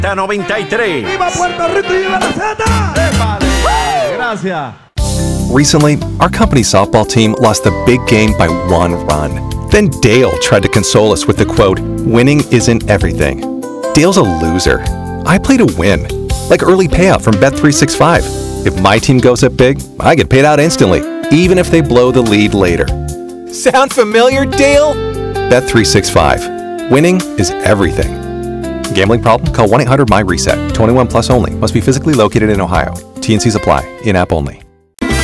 93. ¡Viva Puerto Rico y viva la Z! Gracias. Recently, our company softball team lost the big game by 1 run. Then Dale tried to console us with the quote, "Winning isn't everything." Dale's a loser. I play to win. Like early payout from Bet365. If my team goes up big, I get paid out instantly, even if they blow the lead later. Sound familiar, Dale? Bet365. Winning is everything. Gambling problem? Call 1-800-MY-RESET. 21 plus only. Must be physically located in Ohio. T&Cs apply. In-app only.